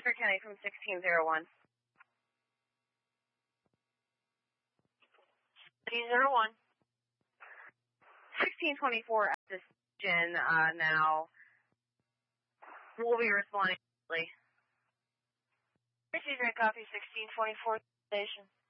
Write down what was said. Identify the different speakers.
Speaker 1: Mr. Kenny from 1601.
Speaker 2: 1601.
Speaker 1: 1624 at the station now. We'll be responding shortly.
Speaker 2: Copy 1624 station.